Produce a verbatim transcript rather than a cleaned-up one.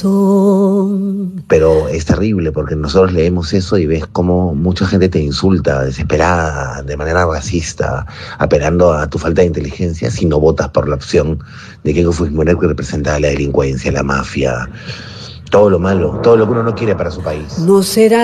Pero es terrible porque nosotros leemos eso y ves cómo mucha gente te insulta desesperada, de manera racista, apelando a tu falta de inteligencia si no votas por la opción de Keiko Fujimori, que representa la delincuencia, la mafia, todo lo malo, todo lo que uno no quiere para su país. No será